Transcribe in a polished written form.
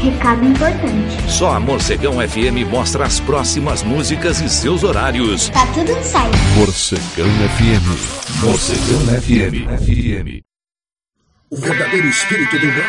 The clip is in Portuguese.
recado importante. Só a Morcegão FM mostra as próximas músicas e seus horários. Tá tudo no site. Morcegão FM. Morcegão FM. O verdadeiro espírito do